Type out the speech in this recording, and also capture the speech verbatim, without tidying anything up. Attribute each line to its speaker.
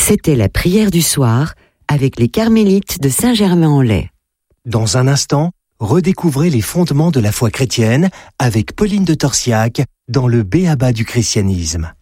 Speaker 1: C'était la prière du soir avec les Carmélites de Saint-Germain-en-Laye.
Speaker 2: Dans un instant, redécouvrez les fondements de la foi chrétienne avec Pauline de Torsiac dans le B A B A du christianisme.